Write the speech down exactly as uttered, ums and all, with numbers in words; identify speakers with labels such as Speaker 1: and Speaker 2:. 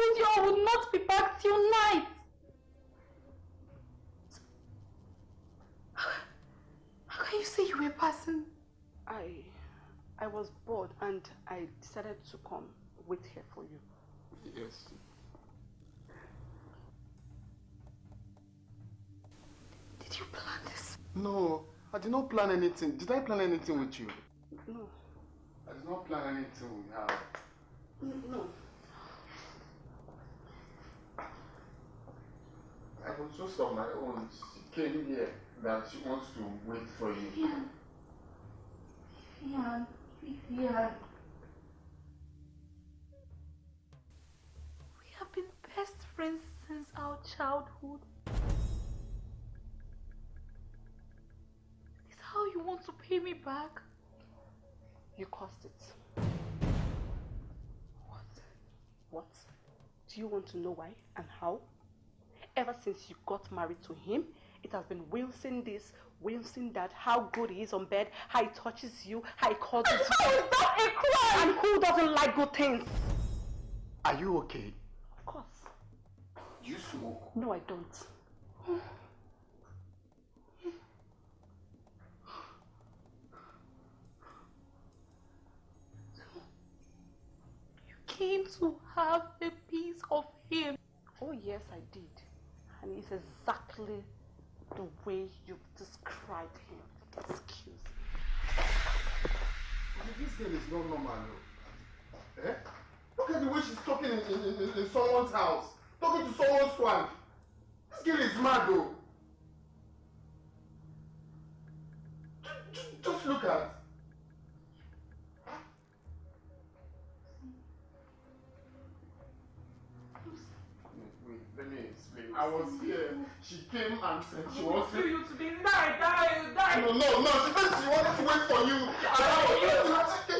Speaker 1: told you I would not be back till night. How can you say you were passing?
Speaker 2: I... I was bored and I decided to come wait here for you.
Speaker 3: Yes.
Speaker 1: Did you plan this?
Speaker 3: No, I did not plan anything. Did I plan anything with you?
Speaker 2: No.
Speaker 3: I did not plan anything with her.
Speaker 2: No.
Speaker 3: I was just on my own. She came here that she wants to wait for you.
Speaker 1: Yeah. Yeah. Yeah. We have been best friends since our childhood. Is how you want to pay me back?
Speaker 2: You caused it.
Speaker 1: What?
Speaker 2: What? Do you want to know why and how? Ever since you got married to him, it has been Wilson this, Wilson that, how good he is on bed, how he touches you, how he calls you.
Speaker 1: How is that a crime?
Speaker 2: And who doesn't like good things?
Speaker 3: Are you okay?
Speaker 2: Of course.
Speaker 3: You smoke?
Speaker 2: No, I don't.
Speaker 1: You came to have a piece of him.
Speaker 2: Oh yes, I did. And it's exactly the way you've described him. Excuse me.
Speaker 3: I mean, this girl is not normal, no. Eh? Look at the way she's talking in, in, in, in someone's house. Talking to someone's wife. This girl is mad, though. Just, just, just look at. Wait, let me explain. I was here. She came and said she wants to.
Speaker 1: you to be die, die, die.
Speaker 3: No, no, no. She said she wanted to wait for you. And I was